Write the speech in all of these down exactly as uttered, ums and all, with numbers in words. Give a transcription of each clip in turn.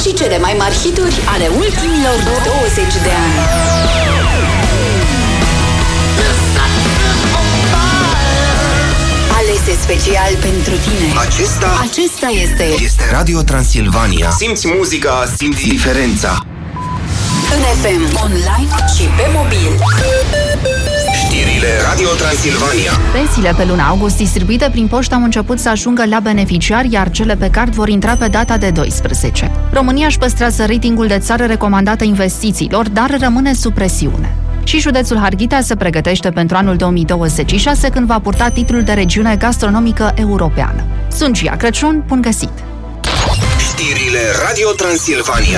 și cele mai mari hituri ale ultimilor douăzeci de ani. Alese special pentru tine. Acesta Acesta este Este Radio Transilvania. Simți muzica, simți diferența. în F M, online și pe mobil. Știrile Radio Transilvania. Pensiile pe luna august distribuite prin poștă au început să ajungă la beneficiari, iar cele pe card vor intra pe data de doisprezece. România își păstrează ratingul de țară recomandată investițiilor, dar rămâne sub presiune. Și județul Harghita se pregătește pentru anul două mii douăzeci și șase, când va purta titlul de regiune gastronomică europeană. Sunt Gia Crăciun, bun găsit! Știrile Radio Transilvania.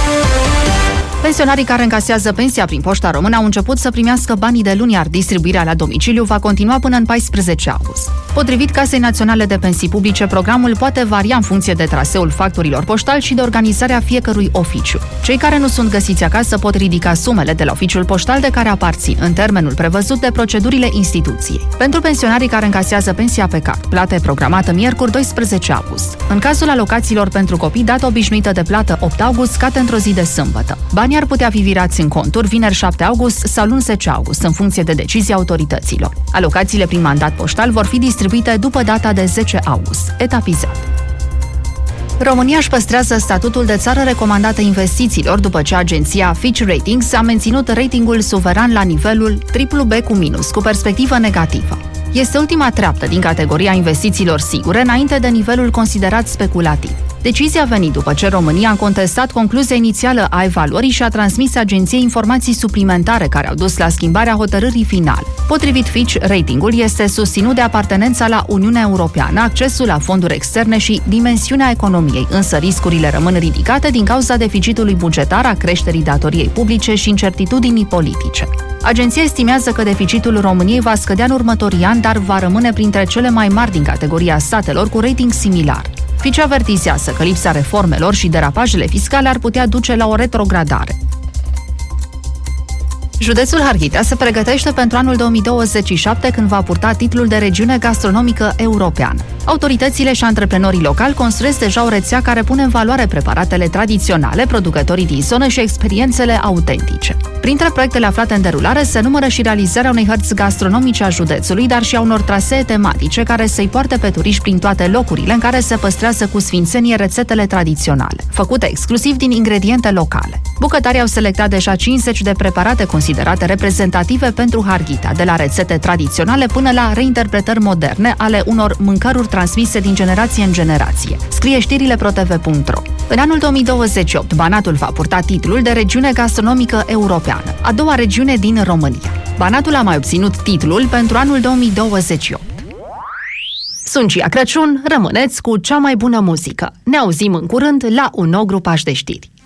Pensionarii care încasează pensia prin Poșta Română au început să primească banii de luni, iar distribuirea la domiciliu va continua până în paisprezece august. Potrivit Casei Naționale de Pensii Publice, programul poate varia în funcție de traseul facturilor poștali și de organizarea fiecărui oficiu. Cei care nu sunt găsiți acasă pot ridica sumele de la oficiul poștal de care aparțin, în termenul prevăzut de procedurile instituției. Pentru pensionarii care încasează pensia pe card, plată e programată miercuri doisprezece august. În cazul alocațiilor pentru copii, data obișnuită de plată opt august cade într-o zi de sâmbătă. Banii ar putea fi virați în conturi vineri șapte august sau luni zece august, în funcție de decizia autorităților. Alocațiile prin mandat poștal vor fi distribuite după data de zece august, etapizat. România își păstrează statutul de țară recomandată investițiilor după ce agenția Fitch Ratings a menținut ratingul suveran la nivelul triplu B cu minus, cu perspectivă negativă. Este ultima treaptă din categoria investițiilor sigure, înainte de nivelul considerat speculativ. Decizia a venit după ce România a contestat concluzia inițială a evaluării și a transmis agenției informații suplimentare care au dus la schimbarea hotărârii finale. Potrivit Fitch, ratingul este susținut de apartenența la Uniunea Europeană, accesul la fonduri externe și dimensiunea economiei, însă riscurile rămân ridicate din cauza deficitului bugetar, a creșterii datoriei publice și incertitudinii politice. Agenția estimează că deficitul României va scădea în următorii ani, dar va rămâne printre cele mai mari din categoria statelor cu rating similar. Fitch avertizează că lipsa reformelor și derapajele fiscale ar putea duce la o retrogradare. Județul Harghita se pregătește pentru anul două mii douăzeci și șapte, când va purta titlul de regiune gastronomică europeană. Autoritățile și antreprenorii locali construiesc deja o rețea care pune în valoare preparatele tradiționale, producătorii din zonă și experiențele autentice. Printre proiectele aflate în derulare se numără și realizarea unei hărți gastronomice a județului, dar și a unor trasee tematice care să-i poarte pe turiști prin toate locurile în care se păstrează cu sfințenie rețetele tradiționale, făcute exclusiv din ingrediente locale. Bucătarii au selectat deja cincizeci de preparate considerate reprezentative pentru Harghita, de la rețete tradiționale până la reinterpretări moderne ale unor mâncăruri transmise din generație în generație. Scrie știrile protv punct ro. În anul două mii douăzeci și opt, Banatul va purta titlul de regiune gastronomică europeană, a doua regiune din România. Banatul a mai obținut titlul pentru anul două mii douăzeci și opt. Sunt Gia Crăciun, rămâneți cu cea mai bună muzică. Ne auzim în curând la un nou grupaj de știri.